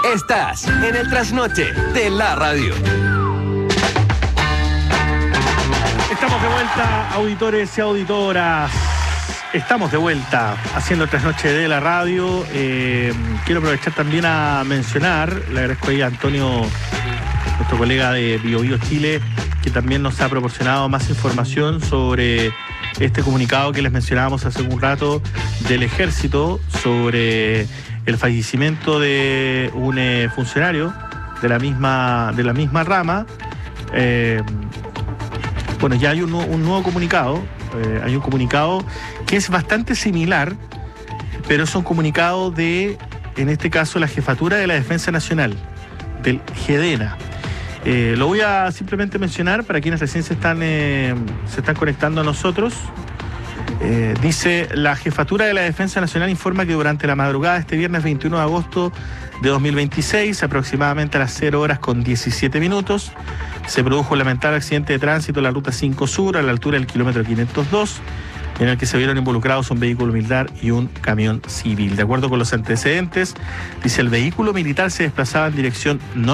Estás en el trasnoche de la radio. Estamos de vuelta, auditores y auditoras. Estamos de vuelta haciendo el trasnoche de la radio. Quiero aprovechar también a mencionar, le agradezco ahí a Antonio, nuestro colega de BioBio Chile, que también nos ha proporcionado más información sobre este comunicado que les mencionábamos hace un rato del Ejército sobre el fallecimiento de un funcionario de la misma rama. Bueno, ya hay un nuevo comunicado. Hay un comunicado que es bastante similar, pero es un comunicado de, en este caso, la Jefatura de la Defensa Nacional, del GEDENA. Lo voy a simplemente mencionar para quienes recién se están conectando a nosotros. Dice: la Jefatura de la Defensa Nacional informa que durante la madrugada de este viernes 21 de agosto de 2026, aproximadamente a las 0 horas con 17 minutos, se produjo un lamentable accidente de tránsito en la ruta 5 Sur, a la altura del kilómetro 502, en el que se vieron involucrados un vehículo militar y un camión civil. De acuerdo con los antecedentes, dice, el vehículo militar se desplazaba en dirección norte